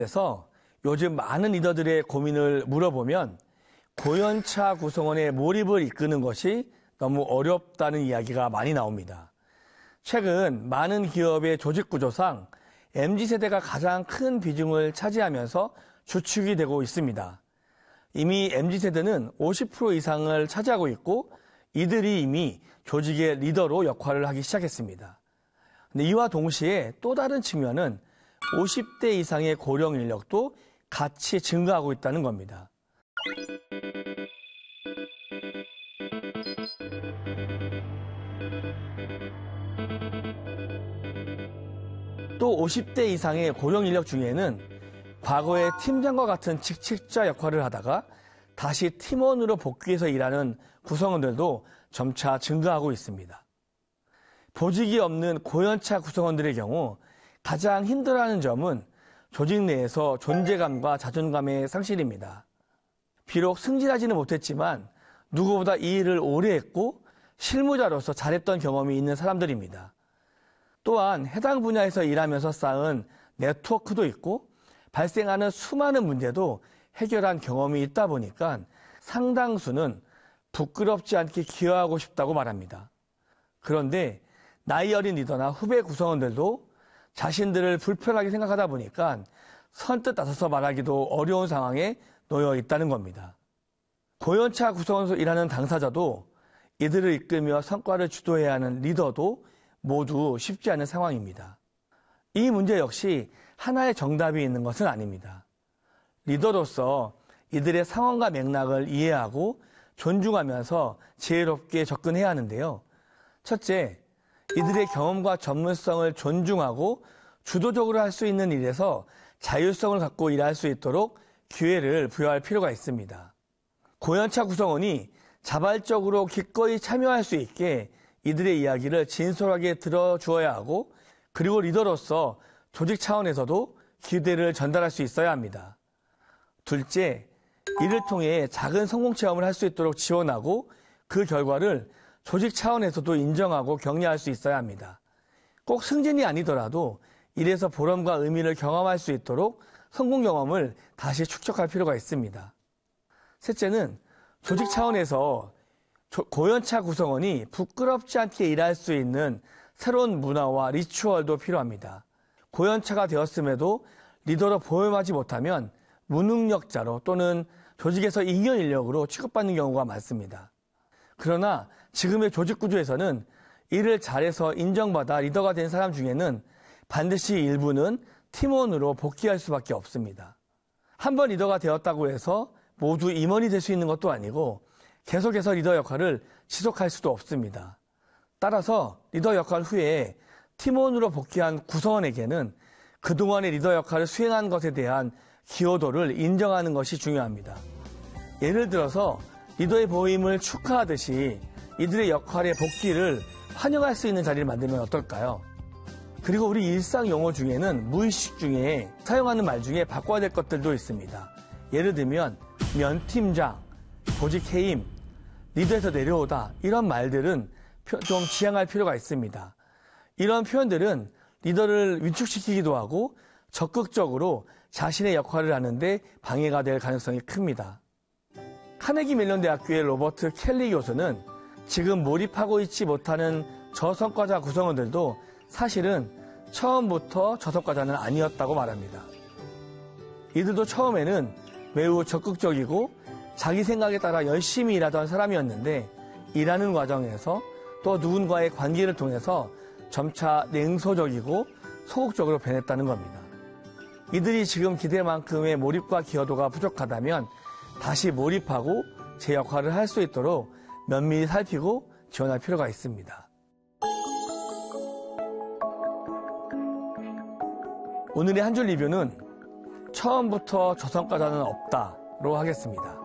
그래서 요즘 많은 리더들의 고민을 물어보면 고연차 구성원의 몰입을 이끄는 것이 너무 어렵다는 이야기가 많이 나옵니다. 최근 많은 기업의 조직 구조상 MZ세대가 가장 큰 비중을 차지하면서 주축이 되고 있습니다. 이미 MZ세대는 50% 이상을 차지하고 있고 이들이 이미 조직의 리더로 역할을 하기 시작했습니다. 근데 이와 동시에 또 다른 측면은 50대 이상의 고령 인력도 같이 증가하고 있다는 겁니다. 또 50대 이상의 고령 인력 중에는 과거에 팀장과 같은 직책자 역할을 하다가 다시 팀원으로 복귀해서 일하는 구성원들도 점차 증가하고 있습니다. 보직이 없는 고연차 구성원들의 경우 가장 힘들어하는 점은 조직 내에서 존재감과 자존감의 상실입니다. 비록 승진하지는 못했지만 누구보다 이 일을 오래 했고 실무자로서 잘했던 경험이 있는 사람들입니다. 또한 해당 분야에서 일하면서 쌓은 네트워크도 있고 발생하는 수많은 문제도 해결한 경험이 있다 보니까 상당수는 부끄럽지 않게 기여하고 싶다고 말합니다. 그런데 나이 어린 리더나 후배 구성원들도 자신들을 불편하게 생각하다 보니까 선뜻 나서서 말하기도 어려운 상황에 놓여 있다는 겁니다. 고연차 구성원에서 일하는 당사자도 이들을 이끌며 성과를 주도해야 하는 리더도 모두 쉽지 않은 상황입니다. 이 문제 역시 하나의 정답이 있는 것은 아닙니다. 리더로서 이들의 상황과 맥락을 이해하고 존중하면서 지혜롭게 접근해야 하는데요. 첫째, 이들의 경험과 전문성을 존중하고 주도적으로 할 수 있는 일에서 자율성을 갖고 일할 수 있도록 기회를 부여할 필요가 있습니다. 고연차 구성원이 자발적으로 기꺼이 참여할 수 있게 이들의 이야기를 진솔하게 들어주어야 하고 그리고 리더로서 조직 차원에서도 기대를 전달할 수 있어야 합니다. 둘째, 이를 통해 작은 성공 체험을 할 수 있도록 지원하고 그 결과를 조직 차원에서도 인정하고 격려할 수 있어야 합니다. 꼭 승진이 아니더라도 일에서 보람과 의미를 경험할 수 있도록 성공 경험을 다시 축적할 필요가 있습니다. 셋째는 조직 차원에서 고연차 구성원이 부끄럽지 않게 일할 수 있는 새로운 문화와 리추얼도 필요합니다. 고연차가 되었음에도 리더로 보험하지 못하면 무능력자로 또는 조직에서 잉여 인력으로 취급받는 경우가 많습니다. 그러나 지금의 조직 구조에서는 일을 잘해서 인정받아 리더가 된 사람 중에는 반드시 일부는 팀원으로 복귀할 수밖에 없습니다. 한번 리더가 되었다고 해서 모두 임원이 될 수 있는 것도 아니고 계속해서 리더 역할을 지속할 수도 없습니다. 따라서 리더 역할 후에 팀원으로 복귀한 구성원에게는 그동안의 리더 역할을 수행한 것에 대한 기여도를 인정하는 것이 중요합니다. 예를 들어서 리더의 보임을 축하하듯이 이들의 역할의 복귀를 환영할 수 있는 자리를 만들면 어떨까요? 그리고 우리 일상 용어 중에는 무의식 중에 사용하는 말 중에 바꿔야 될 것들도 있습니다. 예를 들면 면팀장, 조직 해임, 리더에서 내려오다 이런 말들은 좀 지양할 필요가 있습니다. 이런 표현들은 리더를 위축시키기도 하고 적극적으로 자신의 역할을 하는데 방해가 될 가능성이 큽니다. 카네기 멜론 대학교의 로버트 켈리 교수는 지금 몰입하고 있지 못하는 저성과자 구성원들도 사실은 처음부터 저성과자는 아니었다고 말합니다. 이들도 처음에는 매우 적극적이고 자기 생각에 따라 열심히 일하던 사람이었는데 일하는 과정에서 또 누군가의 관계를 통해서 점차 냉소적이고 소극적으로 변했다는 겁니다. 이들이 지금 기대만큼의 몰입과 기여도가 부족하다면 다시 몰입하고 제 역할을 할 수 있도록 면밀히 살피고 지원할 필요가 있습니다. 오늘의 한 줄 리뷰는 처음부터 저성과자는 없다로 하겠습니다.